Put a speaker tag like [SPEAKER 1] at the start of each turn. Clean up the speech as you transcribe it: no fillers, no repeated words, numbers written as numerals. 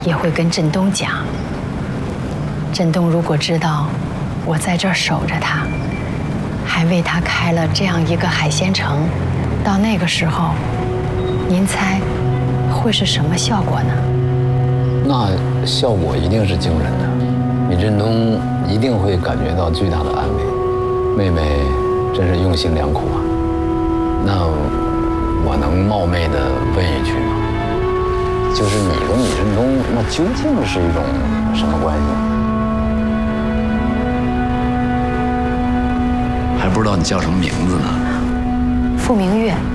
[SPEAKER 1] 也会跟振东讲。振东如果知道我在这儿守着他，还为他开了这样一个海鲜城，到那个时候，您猜会是什么效果呢？
[SPEAKER 2] 那效果一定是惊人的，闵振东一定会感觉到巨大的安慰。妹妹真是用心良苦啊。那我能冒昧的问一句吗？就是你和闵振东，那究竟是一种什么关系？
[SPEAKER 3] 还不知道你叫什么名字呢。
[SPEAKER 1] 傅明月。